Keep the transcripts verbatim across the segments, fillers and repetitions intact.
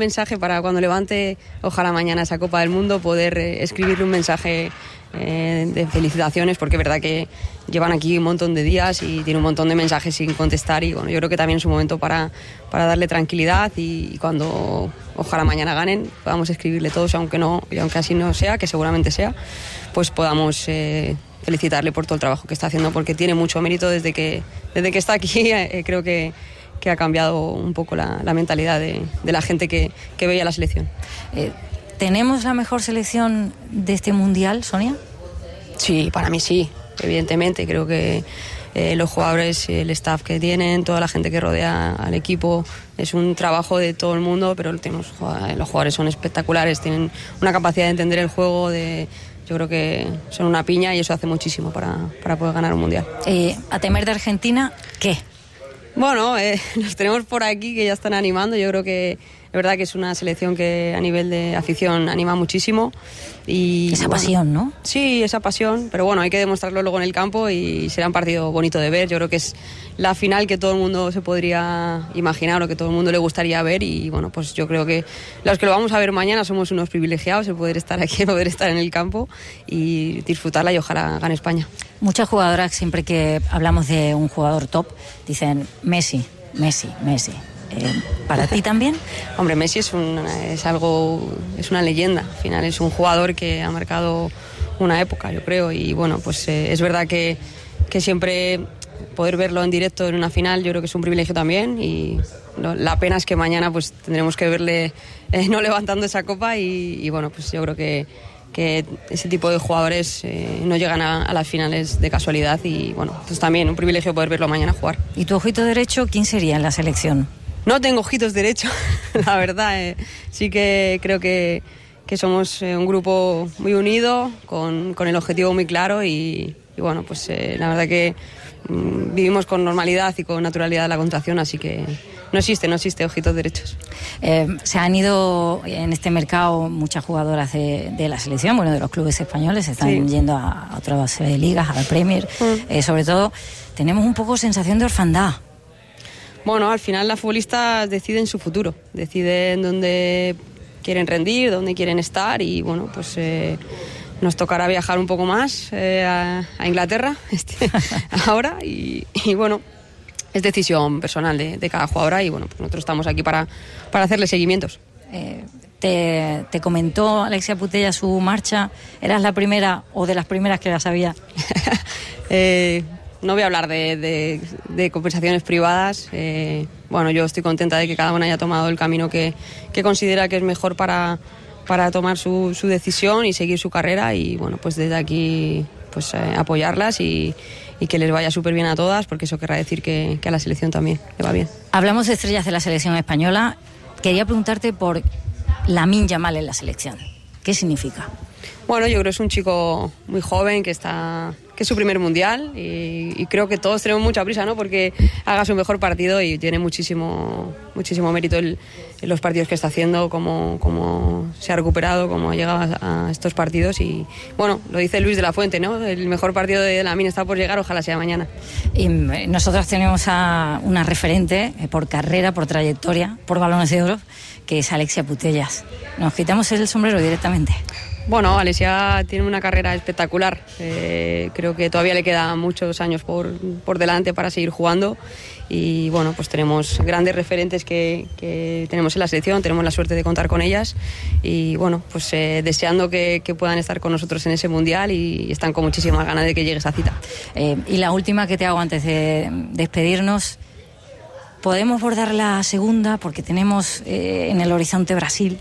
mensaje para cuando levante, ojalá mañana esa Copa del Mundo, poder eh, escribirle un mensaje eh, de felicitaciones, porque es verdad que llevan aquí un montón de días y tiene un montón de mensajes sin contestar, y bueno, yo creo que también es un momento para, para darle tranquilidad, y, y cuando ojalá mañana ganen podamos escribirle todos, aunque no, y aunque así no sea, que seguramente sea, pues podamos eh, felicitarle por todo el trabajo que está haciendo, porque tiene mucho mérito desde que, desde que está aquí. eh, creo que que ha cambiado un poco la, la mentalidad de, de la gente que, que veía la selección. Eh, ¿Tenemos la mejor selección de este Mundial, Sonia? Sí, para mí sí, evidentemente. Creo que eh, los jugadores, el staff que tienen, toda la gente que rodea al equipo, es un trabajo de todo el mundo, pero tenemos, los jugadores son espectaculares, tienen una capacidad de entender el juego, de... Yo creo que son una piña, y eso hace muchísimo para, para poder ganar un Mundial. Eh, a temer de Argentina, ¿qué? Bueno, eh, los tenemos por aquí que ya están animando. Yo creo que es verdad que es una selección que a nivel de afición anima muchísimo. Y, esa bueno, pasión, ¿no? Sí, esa pasión, pero bueno, hay que demostrarlo luego en el campo, y será un partido bonito de ver. Yo creo que es la final que todo el mundo se podría imaginar, o que todo el mundo le gustaría ver, y bueno, pues yo creo que los que lo vamos a ver mañana somos unos privilegiados, el poder estar aquí, el poder estar en el campo y disfrutarla, y ojalá gane España. Muchas jugadoras, siempre que hablamos de un jugador top, dicen Messi, Messi, Messi. Eh, ¿Para ti también? Hombre, Messi es, un, es algo, es una leyenda. Al final es un jugador que ha marcado una época, yo creo, y bueno, pues eh, es verdad que, que siempre poder verlo en directo en una final, yo creo que es un privilegio también, y no, la pena es que mañana pues tendremos que verle eh, no levantando esa copa, y, y bueno, pues yo creo que que ese tipo de jugadores eh, no llegan a, a las finales de casualidad, y bueno, pues también un privilegio poder verlo mañana jugar. ¿Y tu ojito derecho quién sería en la selección? No tengo ojitos derechos, la verdad. Eh, sí que creo que, que somos eh, un grupo muy unido, con, con el objetivo muy claro, y, y bueno, pues eh, la verdad que mm, vivimos con normalidad y con naturalidad la contracción, así que no existe, no existe ojitos derechos. Eh, se han ido en este mercado muchas jugadoras de, de la selección, bueno, de los clubes españoles, están sí. yendo a, a otras eh, ligas, a la Premier. Mm. Eh, sobre todo, tenemos un poco sensación de orfandad. Bueno, al final las futbolistas deciden su futuro, deciden dónde quieren rendir, dónde quieren estar, y bueno, pues eh, nos tocará viajar un poco más eh, a, a Inglaterra este, ahora, y, y bueno, es decisión personal de, de cada jugadora, y bueno, pues nosotros estamos aquí para, para hacerle seguimientos. Eh, te, ¿Te comentó Alexia Putellas su marcha? ¿Eras la primera o de las primeras que la sabía? eh, no voy a hablar de, de, de conversaciones privadas. Eh, bueno, yo estoy contenta de que cada una haya tomado el camino que, que considera que es mejor para, para tomar su, su decisión y seguir su carrera, y bueno, pues desde aquí pues eh, apoyarlas y, y que les vaya súper bien a todas, porque eso querrá decir que, que a la selección también le va bien. Hablamos de estrellas de la selección española. Quería preguntarte por Lamine Yamal en la selección. ¿Qué significa? Bueno, yo creo que es un chico muy joven, que está que es su primer mundial, y, y creo que todos tenemos mucha prisa, ¿no?, porque haga su mejor partido, y tiene muchísimo muchísimo mérito el, en los partidos que está haciendo, cómo, cómo se ha recuperado, cómo ha llegado a, a estos partidos, y bueno, lo dice Luis de la Fuente, ¿no?, el mejor partido de Lamine está por llegar, ojalá sea mañana. Y nosotros tenemos a una referente eh, por carrera, por trayectoria, por balones de oro, que es Alexia Putellas. Nos quitamos el sombrero directamente. Bueno, Alexia tiene una carrera espectacular. Eh, creo que todavía le quedan muchos años por, por delante para seguir jugando, y bueno, pues tenemos grandes referentes que, que tenemos en la selección, tenemos la suerte de contar con ellas, y bueno, pues eh, deseando que, que puedan estar con nosotros en ese mundial, y están con muchísimas ganas de que llegue esa cita. Eh, y la última que te hago antes de despedirnos, podemos bordar la segunda porque tenemos eh, en el horizonte Brasil,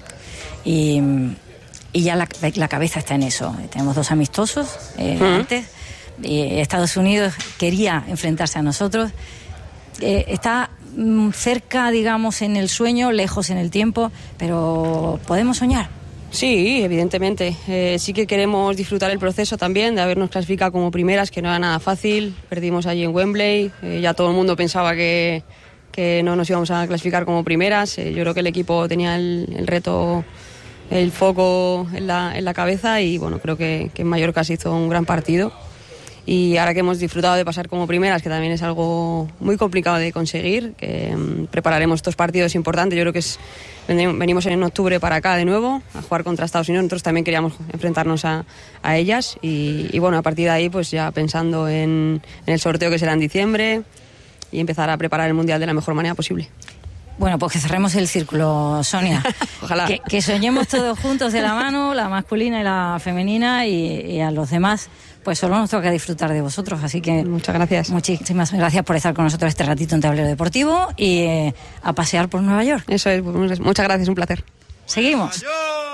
y Y ya la, la cabeza está en eso. Tenemos dos amistosos eh, uh-huh. antes. Eh, Estados Unidos quería enfrentarse a nosotros. Eh, está mm, cerca, digamos, en el sueño, lejos en el tiempo, pero ¿podemos soñar? Sí, evidentemente. Eh, sí que queremos disfrutar el proceso también, de habernos clasificado como primeras, que no era nada fácil. Perdimos allí en Wembley. Eh, ya todo el mundo pensaba que, que no nos íbamos a clasificar como primeras. Eh, yo creo que el equipo tenía el, el reto, el foco en la, en la cabeza, y bueno, creo que, que en Mallorca se hizo un gran partido, y ahora que hemos disfrutado de pasar como primeras, que también es algo muy complicado de conseguir, que um, prepararemos estos partidos importantes. Yo creo que es, venimos en octubre para acá de nuevo a jugar contra Estados Unidos. Nosotros también queríamos enfrentarnos a, a ellas y, y bueno, a partir de ahí pues ya pensando en, en el sorteo que será en diciembre y empezar a preparar el Mundial de la mejor manera posible. Bueno, pues que cerremos el círculo, Sonia. Ojalá. Que, que soñemos todos juntos de la mano, la masculina y la femenina, y, y a los demás, pues solo nos toca disfrutar de vosotros. Así que muchas gracias. Muchísimas gracias por estar con nosotros este ratito en Tablero Deportivo y eh, a pasear por Nueva York. Eso es, muchas gracias, un placer. Seguimos.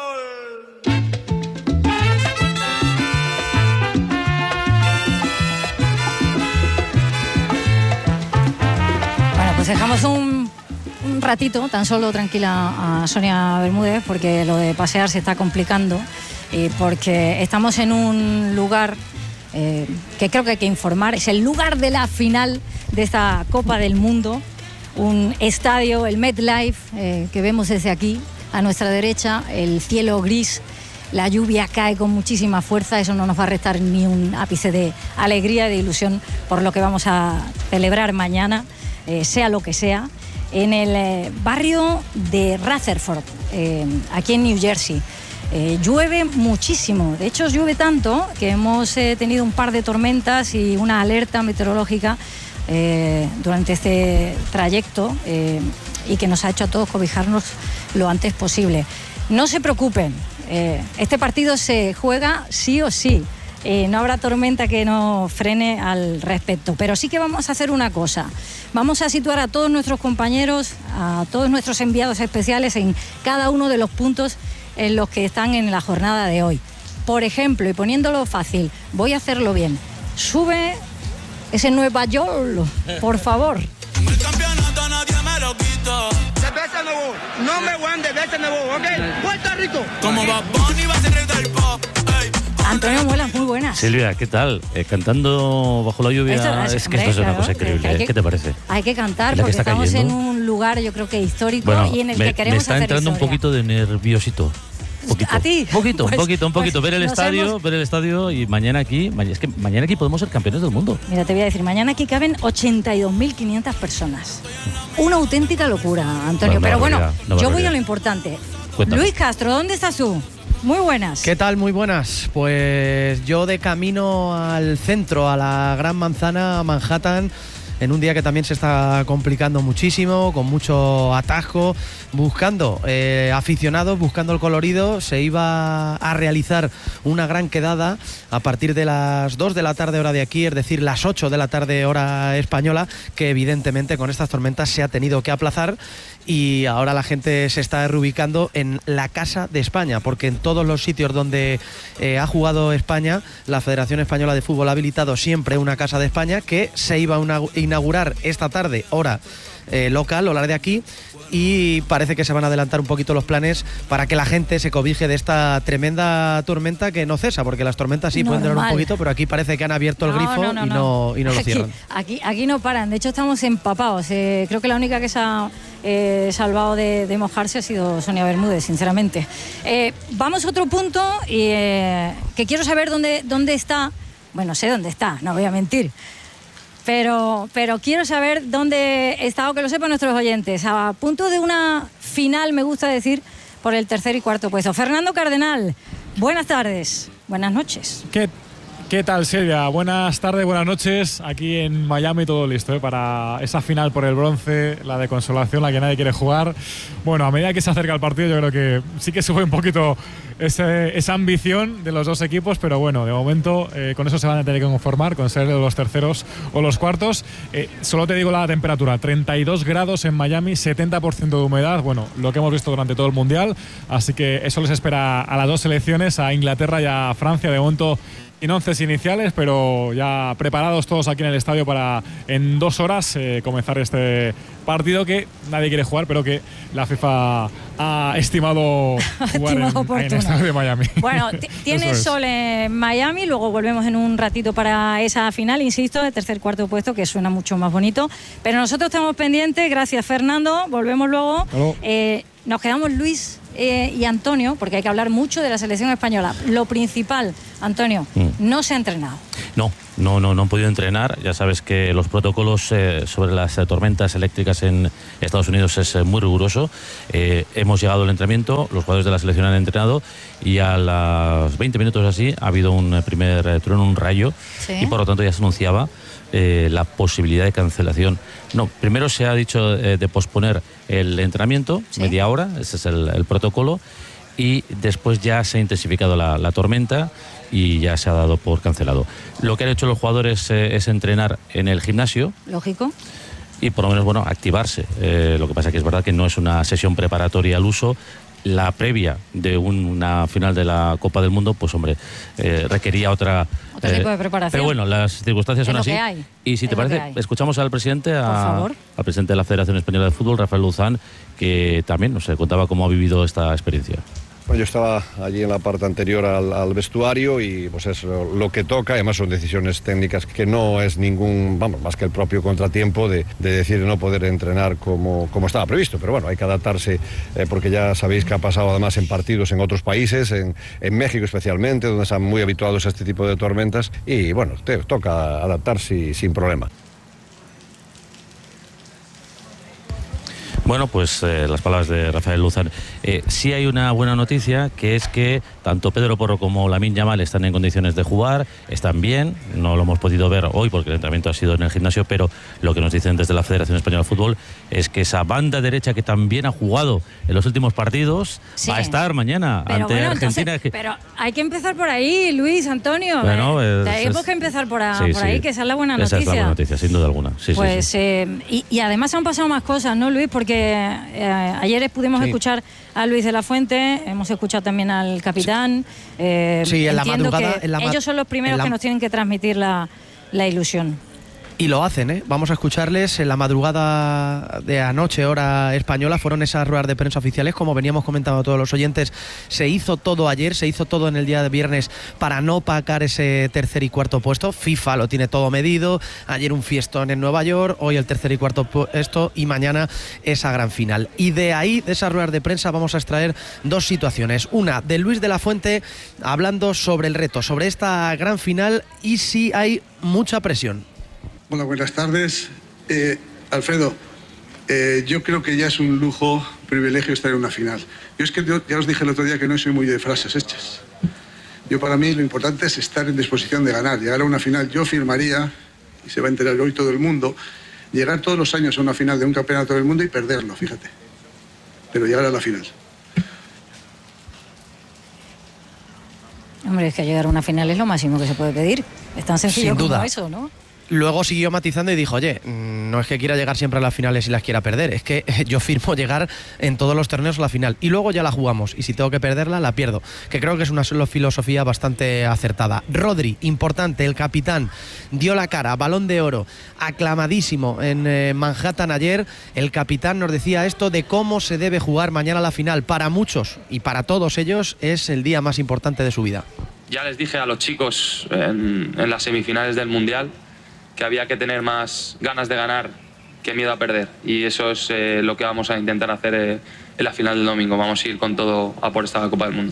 Bueno, pues dejamos un un ratito, tan solo tranquila a Sonia Bermúdez, porque lo de pasear se está complicando y porque estamos en un lugar eh, que creo que hay que informar, es el lugar de la final de esta Copa del Mundo, un estadio, el MetLife, eh, que vemos desde aquí, a nuestra derecha, el cielo gris, la lluvia cae con muchísima fuerza, eso no nos va a restar ni un ápice de alegría, de ilusión por lo que vamos a celebrar mañana, eh, sea lo que sea, en el eh, barrio de Rutherford, eh, aquí en New Jersey. Eh, llueve muchísimo, de hecho llueve tanto que hemos eh, tenido un par de tormentas y una alerta meteorológica eh, durante este trayecto eh, y que nos ha hecho a todos cobijarnos lo antes posible. No se preocupen, eh, este partido se juega sí o sí. Eh, no habrá tormenta que nos frene al respecto, pero sí que vamos a hacer una cosa, vamos a situar a todos nuestros compañeros, a todos nuestros enviados especiales en cada uno de los puntos en los que están en la jornada de hoy. Por ejemplo, y poniéndolo fácil, voy a hacerlo bien, sube ese Nueva York, por favor. El campeonato nadie me lo quito. Cerveza Nuevo, nombre one de cerveza Nuevo, ¿ok? Puerto Rico. Como va Bunny va a ser rey del pop. Ey. Antonio Muelas, muy buenas. Silvia, ¿qué tal? Eh, cantando bajo la lluvia, Esto, es, es, que hombre, esto es claro, una cosa increíble. que Que ¿Qué te parece? Hay que cantar que porque está estamos cayendo. en un lugar, yo creo que histórico, Bueno, y en el me, que queremos me está hacer entrando historia. un poquito de nerviosito. Poquito. ¿A ti? Un poquito, Pues- un poquito, un poquito. pues ver el nos estadio, hemos- ver el estadio y mañana aquí, ma- es que mañana aquí podemos ser campeones del mundo. Mira, te voy a decir, mañana aquí caben ochenta y dos mil quinientas personas. Una auténtica locura, Antonio. Una Pero bueno, barbaridad, una yo voy barbaridad. a lo importante. Cuéntame. Luis Castro, ¿dónde estás tú? Muy buenas. ¿Qué tal? Muy buenas. Pues yo de camino al centro, a la Gran Manzana, a Manhattan, en un día que también se está complicando muchísimo, con mucho atasco, buscando eh, aficionados, buscando el colorido. Se iba a realizar una gran quedada a partir de las dos de la tarde hora de aquí, es decir, las ocho de la tarde hora española, que evidentemente con estas tormentas se ha tenido que aplazar. Y ahora la gente se está reubicando en la Casa de España, porque en todos los sitios donde eh, ha jugado España, la Federación Española de Fútbol ha habilitado siempre una Casa de España que se iba a una- inaugurar esta tarde, hora eh, local, hora de aquí, y parece que se van a adelantar un poquito los planes para que la gente se cobije de esta tremenda tormenta que no cesa, porque las tormentas sí pueden durar un Normal. poquito, pero aquí parece que han abierto el No, grifo no, no, y, no. no, y no lo Aquí- cierran. Aquí, aquí no paran, de hecho estamos empapados. Eh, creo que la única que se ha eh, salvado de, de mojarse ha sido Sonia Bermúdez, sinceramente. Eh, vamos a otro punto y eh, que quiero saber dónde, dónde está. Bueno, sé dónde está, no voy a mentir. Pero, pero quiero saber dónde está, o que lo sepan nuestros oyentes. A punto de una final, me gusta decir, por el tercer y cuarto puesto. Fernando Cardenal, buenas tardes, buenas noches. ¿Qué, qué tal, Silvia? Buenas tardes, buenas noches. Aquí en Miami todo listo, ¿eh? Para esa final por el bronce, la de consolación, la que nadie quiere jugar. Bueno, a medida que se acerca el partido, yo creo que sí que sube un poquito ese, esa ambición de los dos equipos, pero bueno, de momento eh, con eso se van a tener que conformar, con ser de los terceros o los cuartos. Eh, solo te digo la temperatura, treinta y dos grados en Miami, setenta por ciento de humedad, bueno, lo que hemos visto durante todo el Mundial, así que eso les espera a las dos selecciones, a Inglaterra y a Francia, de momento sin once iniciales, pero ya preparados todos aquí en el estadio para en dos horas eh, comenzar este partido que nadie quiere jugar, pero que la FIFA ha estimado jugar en, Estimado en el oportuno. estadio de Miami. Bueno, t- tienes Eso es. sol en Miami, luego volvemos en un ratito para esa final, insisto, de tercer cuarto puesto, que suena mucho más bonito. Pero nosotros estamos pendientes, gracias Fernando, volvemos luego. luego. Eh, nos quedamos Luis eh, y Antonio, porque hay que hablar mucho de la selección española. Lo principal, Antonio, mm. no se ha entrenado. No, no, no, no han podido entrenar. Ya sabes que los protocolos eh, sobre las eh, tormentas eléctricas en Estados Unidos es eh, muy riguroso. Eh, hemos llegado al entrenamiento, los jugadores de la selección han entrenado y a los veinte minutos así ha habido un primer eh, trueno, un rayo, ¿sí? Y por lo tanto ya se anunciaba eh, la posibilidad de cancelación. No, primero se ha dicho eh, de posponer el entrenamiento, ¿sí? Media hora, ese es el, el protocolo, y después ya se ha intensificado la, la tormenta y ya se ha dado por cancelado. Lo que han hecho los jugadores eh, es entrenar en el gimnasio. Lógico. Y por lo menos, bueno, activarse. Eh, lo que pasa que es verdad que no es una sesión preparatoria al uso. La previa de una final de la Copa del Mundo, pues hombre, eh, requería otra... Otro eh, tipo de preparación. Pero bueno, las circunstancias son es así. Lo que hay. Y si es te parece, escuchamos al presidente, a, al presidente de la Federación Española de Fútbol, Rafael Luzán, que también nos contaba cómo ha vivido esta experiencia. Bueno, yo estaba allí en la parte anterior al, al vestuario y pues es lo que toca. Además son decisiones técnicas que no es ningún, vamos, más que el propio contratiempo de, de decir no poder entrenar como, como estaba previsto. Pero bueno, hay que adaptarse eh, porque ya sabéis que ha pasado además en partidos en otros países, en, en México especialmente, donde están muy habituados a este tipo de tormentas. Y bueno, te toca adaptarse sin problema. Bueno, pues eh, las palabras de Rafael Luzán. Eh, sí hay una buena noticia, que es que tanto Pedro Porro como Lamine Yamal están en condiciones de jugar, están bien, no lo hemos podido ver hoy porque el entrenamiento ha sido en el gimnasio, pero lo que nos dicen desde la Federación Española de Fútbol es que esa banda derecha que también ha jugado en los últimos partidos, sí, va a estar mañana pero ante bueno, Argentina. Entonces, pero hay que empezar por ahí, Luis, Antonio. Bueno, eh, es, tenemos es, que empezar por, a, sí, por sí, ahí, que esa es la buena noticia. Esa es la buena noticia, sin duda alguna. Sí, pues, sí, sí. Eh, y, y además han pasado más cosas, ¿no, Luis? Porque eh, ayer pudimos sí. escuchar a Luis de la Fuente, hemos escuchado también al capitán. Eh, sí, en la madrugada. Que en la ellos son los primeros la... que nos tienen que transmitir la, la ilusión. Y lo hacen, ¿eh? Vamos a escucharles. En la madrugada de anoche, hora española, fueron esas ruedas de prensa oficiales, como veníamos comentando a todos los oyentes. Se hizo todo ayer, se hizo todo en el día de viernes para no opacar ese tercer y cuarto puesto. FIFA lo tiene todo medido. Ayer un fiestón en Nueva York, hoy el tercer y cuarto puesto y mañana esa gran final. Y de ahí, de esas ruedas de prensa, vamos a extraer dos situaciones. Una de Luis de la Fuente hablando sobre el reto, sobre esta gran final y si hay mucha presión. Hola, buenas tardes. Eh, Alfredo, eh, yo creo que ya es un lujo, privilegio estar en una final. Yo es que yo, ya os dije el otro día que no soy muy de frases hechas. Yo para mí lo importante es estar en disposición de ganar. Llegar a una final, yo firmaría, y se va a enterar hoy todo el mundo, llegar todos los años a una final de un campeonato del mundo y perderlo, fíjate. Pero llegar a la final. Hombre, es que llegar a una final es lo máximo que se puede pedir. Es tan sencillo Sin duda. como eso, ¿no? Luego siguió matizando y dijo, oye, no es que quiera llegar siempre a las finales y las quiera perder, es que yo firmo llegar en todos los torneos a la final y luego ya la jugamos y si tengo que perderla, la pierdo, que creo que es una filosofía bastante acertada. Rodri, importante, el capitán, dio la cara, balón de oro, aclamadísimo en eh, Manhattan ayer. El capitán nos decía esto de cómo se debe jugar mañana la final. Para muchos y para todos ellos es el día más importante de su vida. Ya les dije a los chicos en, en las semifinales del Mundial que había que tener más ganas de ganar que miedo a perder. Y eso es eh, lo que vamos a intentar hacer eh, en la final del domingo. Vamos a ir con todo a por esta Copa del Mundo.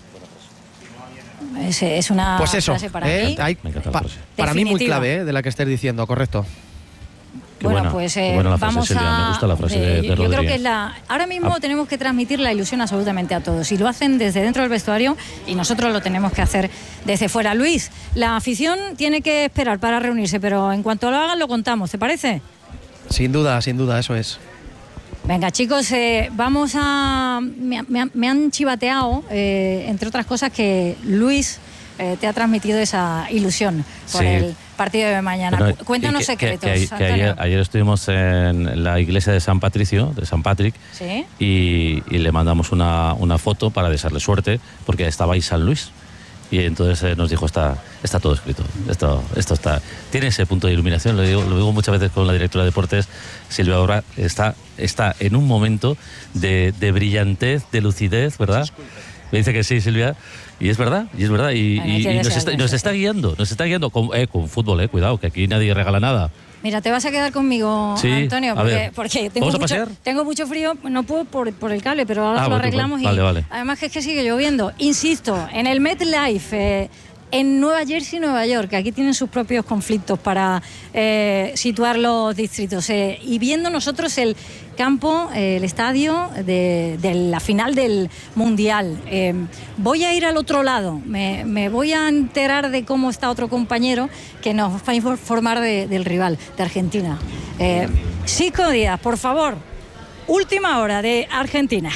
Es, es una pues eso, frase para eh, mí. Hay, pa, para mí muy clave eh, de la que estés diciendo, correcto. Qué bueno, buena, pues eh, buena la frase, vamos Silvia. a... Me gusta la frase eh, de, de yo Rodri. creo que es la... Ahora mismo ah. tenemos que transmitir la ilusión absolutamente a todos. Y lo hacen desde dentro del vestuario y nosotros lo tenemos que hacer desde fuera. Luis, la afición tiene que esperar para reunirse, pero en cuanto lo hagan lo contamos, ¿te parece? Sin duda, sin duda, eso es. Venga, chicos, eh, vamos a... Me, me, me han chivateado, eh, entre otras cosas, que Luis eh, te ha transmitido esa ilusión por sí. el partido de mañana. Bueno, Cuéntanos que, secretos. Que, que, que ayer, ayer estuvimos en la iglesia de San Patricio, de San Patrick, ¿sí? y, y le mandamos una, una foto para desearle suerte, porque estaba ahí San Luis. Y entonces eh, nos dijo, está, está todo escrito, esto, esto está, tiene ese punto de iluminación, lo digo, lo digo muchas veces con la directora de deportes, Silvia Obra, está, está en un momento de, de brillantez, de lucidez, ¿verdad? Me dice que sí, Silvia. Y es verdad, y es verdad. Y, Bueno, y, y nos, está, nos está guiando, nos está guiando con, eh, con fútbol, eh, cuidado, que aquí nadie regala nada. Mira, te vas a quedar conmigo, Sí, Antonio, a porque, ver. porque tengo, ¿Vamos a mucho, pasear? tengo mucho frío, no puedo por, por el cable, pero ahora Ah, lo bueno, arreglamos vale, y vale. además que es que sigue lloviendo. Insisto, en el MetLife, eh, en Nueva Jersey, Nueva York, que aquí tienen sus propios conflictos para eh, situar los distritos. Eh, y viendo nosotros el campo, eh, el estadio de, de la final del Mundial. Eh, voy a ir al otro lado, me, me voy a enterar de cómo está otro compañero que nos va a informar de, del rival, de Argentina. Eh, Xisco Díaz, por favor, última hora de Argentina.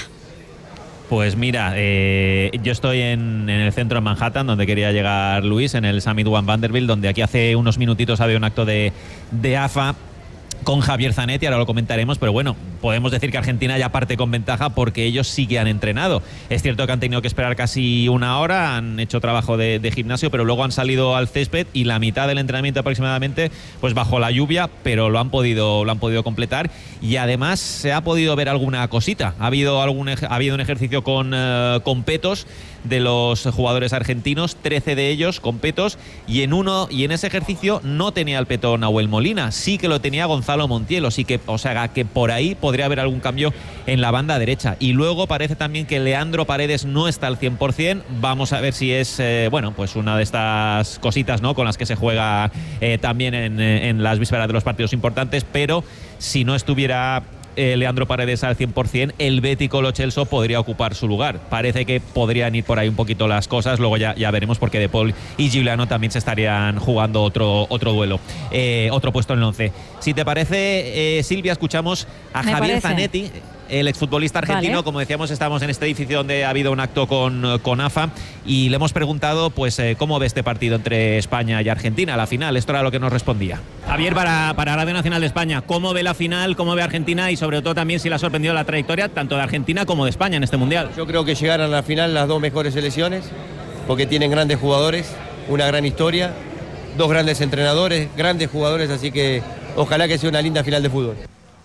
Pues mira, eh, yo estoy en, en el centro de Manhattan, donde quería llegar Luis, en el Summit One Vanderbilt, donde aquí hace unos minutitos había un acto de, de A F A con Javier Zanetti, ahora lo comentaremos, pero bueno, podemos decir que Argentina ya parte con ventaja porque ellos sí que han entrenado. Es cierto que han tenido que esperar casi una hora, han hecho trabajo de, de gimnasio, pero luego han salido al césped y la mitad del entrenamiento aproximadamente, pues bajo la lluvia, pero lo han podido, lo han podido completar y además se ha podido ver alguna cosita. Ha habido, algún, ha habido un ejercicio con, uh, con petos de los jugadores argentinos, trece de ellos con petos, y en uno y en ese ejercicio no tenía el peto Nahuel Molina, sí que lo tenía Gonzalo Montiel, o sí que, o sea, que por ahí podría haber algún cambio en la banda derecha. Y luego parece también que Leandro Paredes no está al cien por cien. Vamos a ver si es, eh, bueno, pues una de estas cositas, ¿no?, con las que se juega eh, también en, en las vísperas de los partidos importantes, pero si no estuviera Eh, Leandro Paredes al cien por cien, el bético Lo Celso podría ocupar su lugar. Parece que podrían ir por ahí un poquito las cosas, luego ya, ya veremos, porque De Paul y Giuliano también se estarían jugando otro, otro duelo, eh, otro puesto en el once. Si te parece, eh, Silvia, escuchamos a Me Javier parece. Zanetti, el exfutbolista argentino. Vale. Como decíamos, estamos en este edificio donde ha habido un acto con, con A F A y le hemos preguntado pues eh, cómo ve este partido entre España y Argentina, la final. Esto era lo que nos respondía. Javier, para, para Radio Nacional de España, ¿cómo ve la final, cómo ve Argentina y sobre todo también si le ha sorprendido la trayectoria tanto de Argentina como de España en este Mundial? Yo creo que llegaron a la final las dos mejores selecciones porque tienen grandes jugadores, una gran historia, dos grandes entrenadores, grandes jugadores, así que ojalá que sea una linda final de fútbol.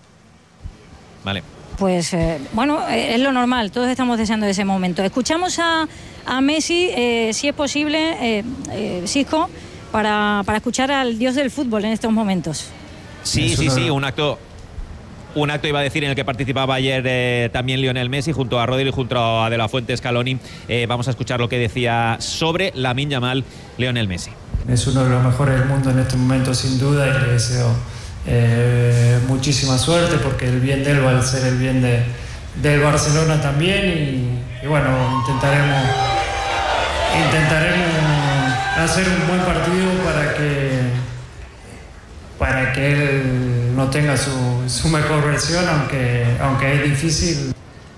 Vale. Pues eh, bueno, eh, es lo normal, todos estamos deseando ese momento. Escuchamos a, a Messi, eh, si es posible, eh, eh, Xisco, para, para escuchar al dios del fútbol en estos momentos. Sí, sí, sí, un acto... Un acto, iba a decir, en el que participaba ayer eh, también Lionel Messi junto a Rodri y junto a De La Fuente Scaloni. Eh, vamos a escuchar lo que decía sobre Lamine Yamal Lionel Messi. Es uno de los mejores del mundo en este momento, sin duda, y le deseo eh, muchísima suerte porque el bien de él va a ser el bien de, del Barcelona también. Y, y bueno, intentaremos, intentaremos hacer un buen partido para que, para que él no tenga su, su mejor versión, aunque, aunque es difícil.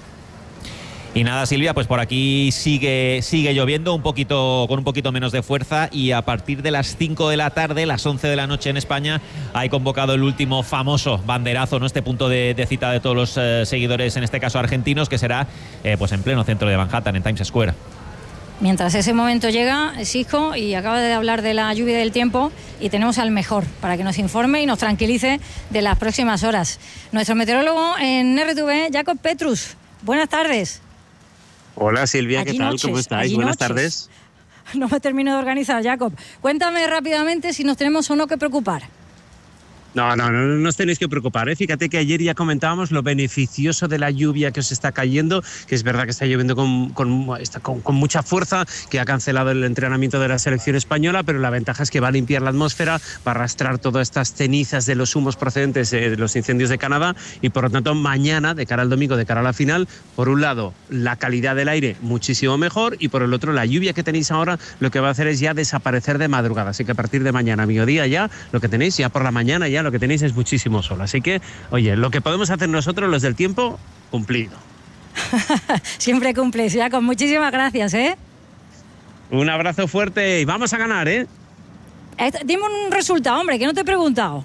Y nada, Silvia, pues por aquí sigue, sigue lloviendo un poquito, con un poquito menos de fuerza, y a partir de las cinco de la tarde, las once de la noche en España, hay convocado el último famoso banderazo, ¿no?, este punto de, de cita de todos los eh, seguidores, en este caso argentinos, que será eh, pues en pleno centro de Manhattan, en Times Square. Mientras ese momento llega, Xisco, y acaba de hablar de la lluvia y del tiempo, y tenemos al mejor para que nos informe y nos tranquilice de las próximas horas. Nuestro meteorólogo en R T V, Jacob Petrus. Buenas tardes. Hola Silvia, ¿qué Allí tal? noches, ¿Cómo estáis? allí Buenas noches. tardes. No me termino de organizar, Jacob. Cuéntame rápidamente si nos tenemos o no que preocupar. No, no, no, no os tenéis que preocupar, ¿eh? Fíjate que ayer ya comentábamos lo beneficioso de la lluvia que os está cayendo, que es verdad que está lloviendo con, con, está con, con mucha fuerza, que ha cancelado el entrenamiento de la selección española, pero la ventaja es que va a limpiar la atmósfera, va a arrastrar todas estas cenizas de los humos procedentes de los incendios de Canadá, y por lo tanto mañana, de cara al domingo, de cara a la final, por un lado la calidad del aire muchísimo mejor, y por el otro la lluvia que tenéis ahora lo que va a hacer es ya desaparecer de madrugada, así que a partir de mañana, mediodía ya, lo que tenéis ya por la mañana ya lo que tenéis es muchísimo sol. Así que, oye, lo que podemos hacer nosotros, los del tiempo, cumplido. Siempre cumples, Jacob. Muchísimas gracias, ¿eh? Un abrazo fuerte y vamos a ganar, ¿eh? Este, dime un resultado, hombre, que no te he preguntado.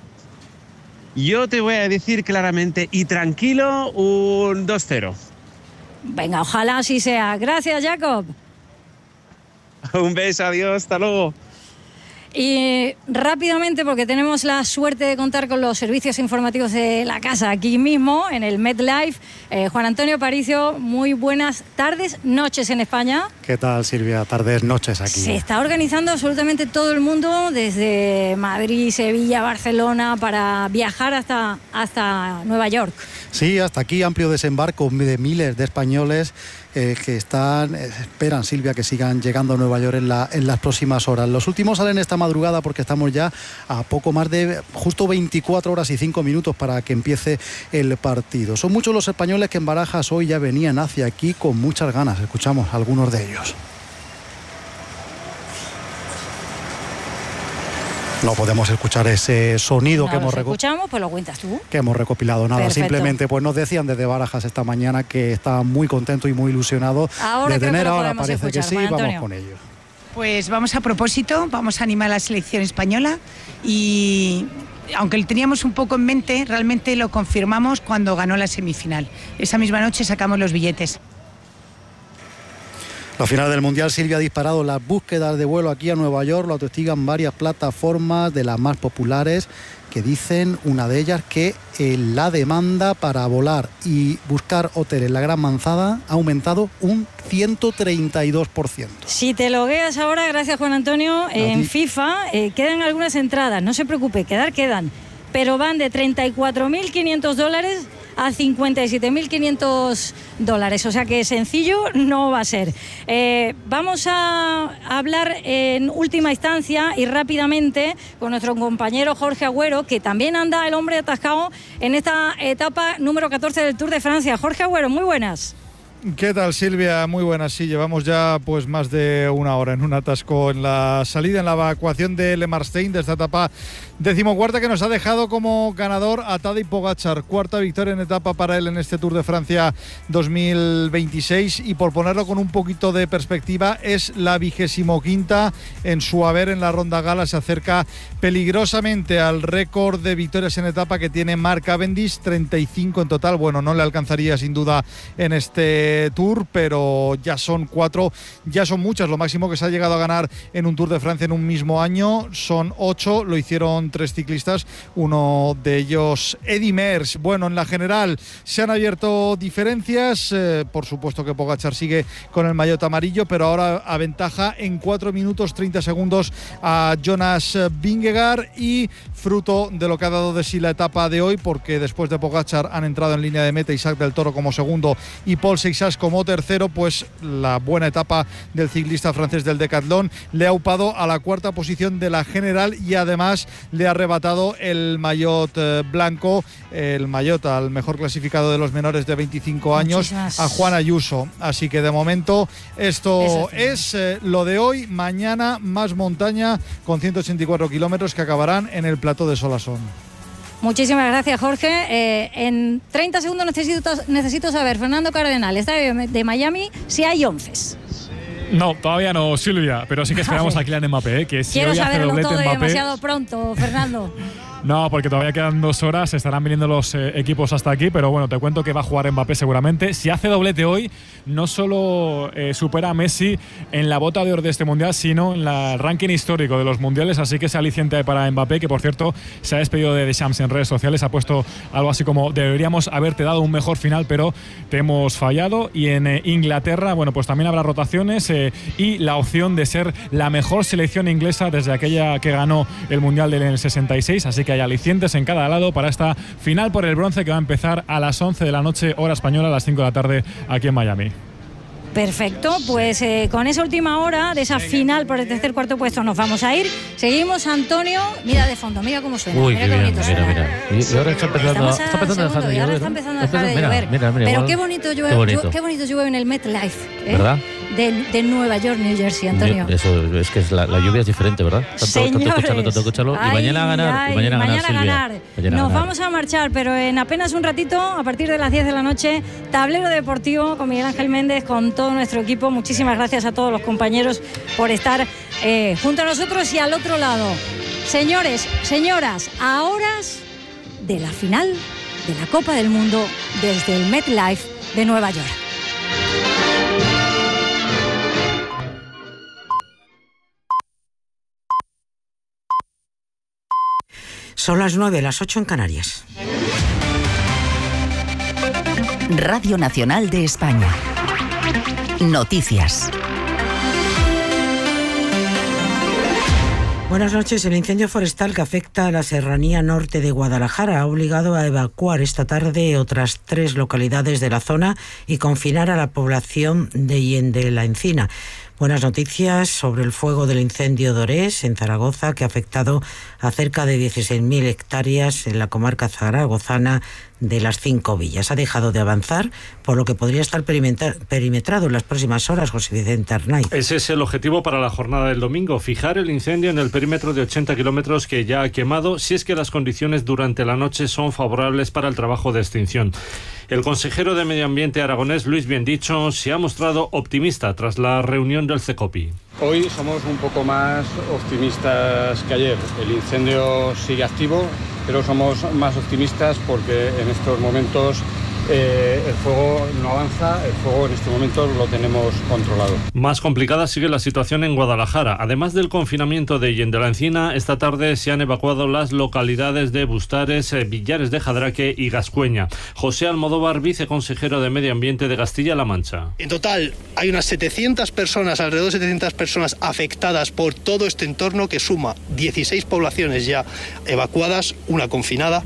Yo te voy a decir claramente y tranquilo un dos cero. Venga, ojalá así sea. Gracias, Jacob. Un beso, adiós, hasta luego. Y rápidamente, porque tenemos la suerte de contar con los servicios informativos de la casa aquí mismo, en el MetLife, eh, Juan Antonio Aparicio, muy buenas tardes, noches en España. ¿Qué tal, Silvia? Tardes, noches aquí. Se está organizando absolutamente todo el mundo, desde Madrid, Sevilla, Barcelona, para viajar hasta, hasta Nueva York. Sí, hasta aquí amplio desembarco de miles de españoles eh, que están, eh, esperan, Silvia, que sigan llegando a Nueva York en, la, en las próximas horas. Los últimos salen esta madrugada porque estamos ya a poco más de justo veinticuatro horas y cinco minutos para que empiece el partido. Son muchos los españoles que en Barajas hoy ya venían hacia aquí con muchas ganas. Escuchamos a algunos de ellos. No podemos escuchar ese sonido no que, hemos reco- escuchamos, pues lo cuentas tú. que hemos recopilado. Nada, Perfecto. Simplemente pues nos decían desde Barajas esta mañana que estaban muy contentos y muy ilusionados Ahora de creo tener. que lo Ahora podemos parece escuchar, que sí, Juan vamos Antonio. con ello. Pues vamos a propósito, vamos a animar a la selección española y aunque lo teníamos un poco en mente, realmente lo confirmamos cuando ganó la semifinal. Esa misma noche sacamos los billetes. La final del Mundial, Silvia, ha disparado las búsquedas de vuelo aquí a Nueva York. Lo atestigan varias plataformas de las más populares que dicen, una de ellas, que eh, la demanda para volar y buscar hoteles en la Gran Manzana ha aumentado un ciento treinta y dos por ciento. Si te logueas ahora, gracias Juan Antonio, en ti. FIFA eh, quedan algunas entradas, no se preocupe, quedar quedan, pero van de treinta y cuatro mil quinientos dólares a cincuenta y siete mil quinientos dólares, o sea que sencillo no va a ser. Eh, vamos a hablar en última instancia y rápidamente con nuestro compañero Jorge Agüero, que también anda el hombre atascado en esta etapa número catorce del Tour de Francia. Jorge Agüero, muy buenas. ¿Qué tal, Silvia? Muy buenas. Sí, llevamos ya pues más de una hora en un atasco en la salida, en la evacuación de Le Marstein, de esta etapa decimocuarta que nos ha dejado como ganador a Tadej Pogačar. Cuarta victoria en etapa para él en este Tour de Francia dos mil veintiséis, y por ponerlo con un poquito de perspectiva, es la vigésimo quinta en su haber en la Ronda Gala. Se acerca peligrosamente al récord de victorias en etapa que tiene Mark Cavendish, treinta y cinco en total. Bueno, no le alcanzaría sin duda en este Tour, pero ya son cuatro, ya son muchas. Lo máximo que se ha llegado a ganar en un Tour de Francia en un mismo año son ocho, lo hicieron tres ciclistas, uno de ellos Eddy Merckx. Bueno, en la general se han abierto diferencias, eh, por supuesto que Pogačar sigue con el maillot amarillo, pero ahora aventaja en cuatro minutos treinta segundos a Jonas Vingegaard, y fruto de lo que ha dado de sí la etapa de hoy, porque después de Pogačar han entrado en línea de meta Isaac del Toro como segundo y Paul Seixas como tercero, pues la buena etapa del ciclista francés del decatlón le ha upado a la cuarta posición de la general, y además le ha arrebatado el maillot eh, blanco, el maillot al mejor clasificado de los menores de veinticinco años, Muchísimas. a Juan Ayuso. Así que de momento esto es eh, lo de hoy. Mañana más montaña con ciento ochenta y cuatro kilómetros que acabarán en el plató de Solasson. Muchísimas gracias, Jorge. Eh, en treinta segundos necesito, necesito saber, Fernando Cardenal, está de, de Miami, si hay onces. No, todavía no, Silvia, pero sí que esperamos a Kylian Mbappé, que si Quiero hoy hace saberlo doblete todo Mbappé... demasiado pronto, Fernando. No, porque todavía quedan dos horas, estarán viniendo los eh, equipos hasta aquí, pero bueno, te cuento que va a jugar Mbappé seguramente. Si hace doblete hoy, no solo eh, supera a Messi en la bota de oro de este Mundial, sino en el ranking histórico de los Mundiales, así que es aliciente para Mbappé, que por cierto se ha despedido de Deschamps en redes sociales, ha puesto algo así como: deberíamos haberte dado un mejor final, pero te hemos fallado. Y en eh, Inglaterra, bueno, pues también habrá rotaciones eh, y la opción de ser la mejor selección inglesa desde aquella que ganó el Mundial del sesenta y seis, así que hay alicientes en cada lado para esta final por el bronce que va a empezar a las once de la noche, hora española, a las cinco de la tarde aquí en Miami. Perfecto, pues eh, con esa última hora de esa final por el tercer cuarto puesto nos vamos a ir. Seguimos, Antonio, mira de fondo, mira cómo suena. Uy, mira qué qué bien, bonito mira, suena. mira. Y, y ahora está empezando, Estamos a está empezando a dejar segundo, de y ahora llover. está ¿no? empezando a dejar de Mira, llover. mira, mira, Pero igual- qué bonito llueve, qué bonito. qué bonito llueve en el MetLife, ¿eh? ¿Verdad? De, de Nueva York, New Jersey, Antonio. Eso es que es la, la lluvia es diferente, ¿verdad? Tanto, tanto escucharlo, tanto escucharlo. Y mañana a ganar, Ay, y mañana a ganar, mañana Silvia. ganar. Mañana a Nos ganar. vamos a marchar, pero en apenas un ratito, a partir de las diez de la noche, tablero deportivo con Miguel Ángel Méndez, con todo nuestro equipo. Muchísimas gracias a todos los compañeros por estar eh, junto a nosotros y al otro lado. Señores, señoras, a horas de la final de la Copa del Mundo desde el MetLife de Nueva York. Son las nueve, las ocho en Canarias. Radio Nacional de España. Noticias. Buenas noches. El incendio forestal que afecta a la serranía norte de Guadalajara ha obligado a evacuar esta tarde otras tres localidades de la zona y confinar a la población de Yende la Encina. Buenas noticias sobre el fuego del incendio de Orés, en Zaragoza, que ha afectado a cerca de dieciséis mil hectáreas en la comarca zaragozana de las cinco villas. Ha dejado de avanzar, por lo que podría estar perimetrado en las próximas horas. José Vicente Arnaiz. Ese es el objetivo para la jornada del domingo, fijar el incendio en el perímetro de ochenta kilómetros que ya ha quemado, si es que las condiciones durante la noche son favorables para el trabajo de extinción. El consejero de Medio Ambiente aragonés, Luis Biendicho, se ha mostrado optimista tras la reunión del CECOPI. Hoy somos un poco más optimistas que ayer. El incendio sigue activo, pero somos más optimistas porque en estos momentos eh, el fuego no avanza, el fuego en este momento lo tenemos controlado. Más complicada sigue la situación en Guadalajara. Además del confinamiento de Yende la Encina, esta tarde se han evacuado las localidades de Bustares, eh, Villares de Jadraque y Gascueña. José Almodóvar, viceconsejero de Medio Ambiente de Castilla-La Mancha. En total hay unas setecientas personas, alrededor de setecientas personas afectadas por todo este entorno, que suma dieciséis poblaciones ya evacuadas, una confinada,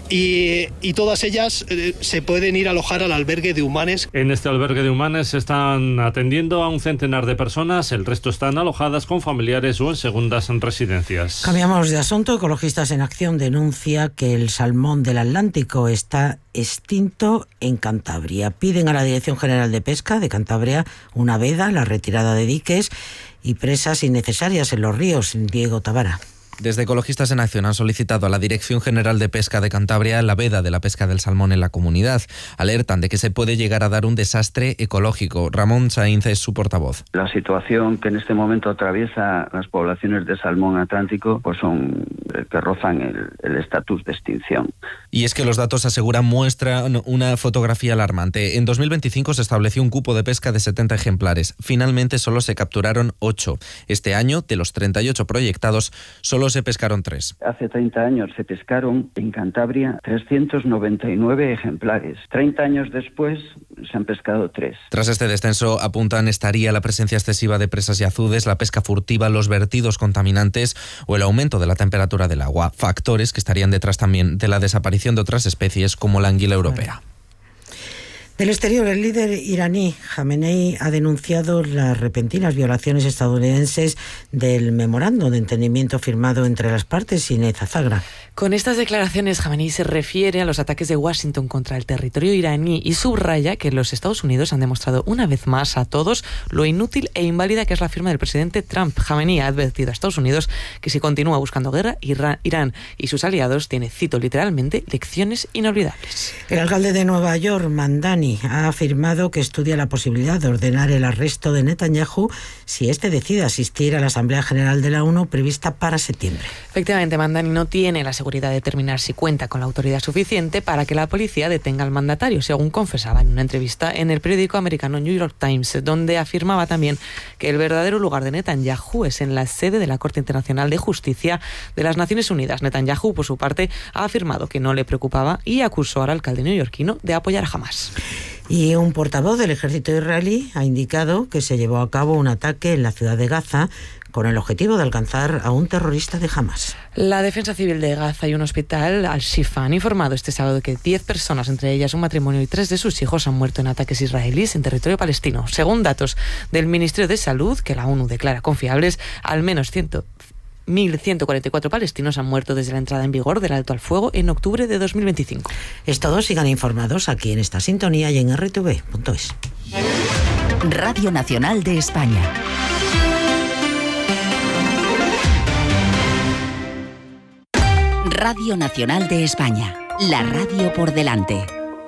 y, y todas ellas eh, se pueden ir a alojar al albergue de Humanes. En este albergue de Humanes se están atendiendo a un centenar de personas, el resto están alojadas con familiares o en segundas residencias. Cambiamos de asunto. Ecologistas en Acción denuncia que el salmón del Atlántico está extinto en Cantabria. Piden a la Dirección General de Pesca de Cantabria una veda, la retirada de diques y presas innecesarias en los ríos. Diego Tavara. Desde Ecologistas en Acción han solicitado a la Dirección General de Pesca de Cantabria la veda de la pesca del salmón en la comunidad. Alertan de que se puede llegar a dar un desastre ecológico. Ramón Sainz es su portavoz. La situación que en este momento atraviesa las poblaciones de salmón atlántico pues son que rozan el estatus de extinción. Y es que los datos aseguran muestran una fotografía alarmante. En dos mil veinticinco se estableció un cupo de pesca de setenta ejemplares. Finalmente solo se capturaron ocho. Este año, de los treinta y ocho proyectados, solo se pescaron tres. Hace treinta años se pescaron en Cantabria trescientos noventa y nueve ejemplares. treinta años después se han pescado tres. Tras este descenso, apuntan, estaría la presencia excesiva de presas y azudes, la pesca furtiva, los vertidos contaminantes o el aumento de la temperatura del agua. Factores que estarían detrás también de la desaparición de otras especies como la anguila europea. Del exterior, el líder iraní Jamenei ha denunciado las repentinas violaciones estadounidenses del memorando de entendimiento firmado entre las partes. Inés Azagra. Con estas declaraciones, Jamenei se refiere a los ataques de Washington contra el territorio iraní y subraya que los Estados Unidos han demostrado una vez más a todos lo inútil e inválida que es la firma del presidente Trump. Jamenei ha advertido a Estados Unidos que si continúa buscando guerra, Irán y sus aliados tiene, cito literalmente, lecciones inolvidables. El alcalde de Nueva York, Mandani, ha afirmado que estudia la posibilidad de ordenar el arresto de Netanyahu si éste decide asistir a la Asamblea General de la ONU prevista para septiembre. Efectivamente, Mandani no tiene la seguridad de determinar si cuenta con la autoridad suficiente para que la policía detenga al mandatario, según confesaba en una entrevista en el periódico americano New York Times, donde afirmaba también que el verdadero lugar de Netanyahu es en la sede de la Corte Internacional de Justicia de las Naciones Unidas. Netanyahu, por su parte, ha afirmado que no le preocupaba y acusó al alcalde neoyorquino de apoyar a Hamás. Y un portavoz del ejército israelí ha indicado que se llevó a cabo un ataque en la ciudad de Gaza con el objetivo de alcanzar a un terrorista de Hamás. La Defensa Civil de Gaza y un hospital, Al-Shifa, han informado este sábado que diez personas, entre ellas un matrimonio y tres de sus hijos, han muerto en ataques israelíes en territorio palestino. Según datos del Ministerio de Salud, que la ONU declara confiables, al menos mil ciento cuarenta y cuatro palestinos han muerto desde la entrada en vigor del alto al fuego en octubre de dos mil veinticinco. Es todo. Sigan informados aquí en esta sintonía y en erre te ve punto es. Radio Nacional de España. Radio Nacional de España. La radio por delante.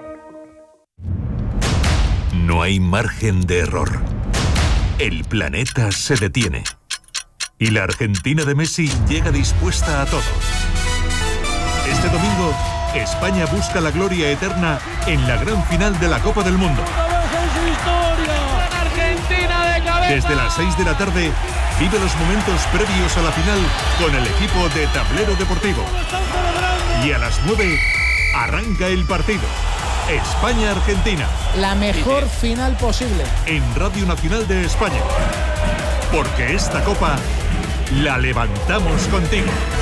No hay margen de error. El planeta se detiene. Y la Argentina de Messi llega dispuesta a todo. Este domingo, España busca la gloria eterna en la gran final de la Copa del Mundo. Desde las seis de la tarde, Vive los momentos previos a la final con el equipo de Tablero Deportivo. Y a las nueve arranca el partido. España-Argentina. La mejor final posible. En Radio Nacional de España. Porque esta copa la levantamos contigo.